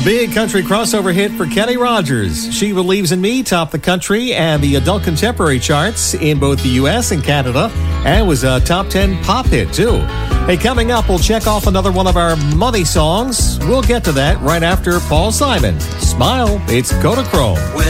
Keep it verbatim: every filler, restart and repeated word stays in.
A big country crossover hit for Kenny Rogers. She Believes in Me topped the country and the adult contemporary charts in both the U S and Canada, and was a top ten pop hit, too. Hey, coming up, we'll check off another one of our money songs. We'll get to that right after Paul Simon. Smile, it's Kodachrome. When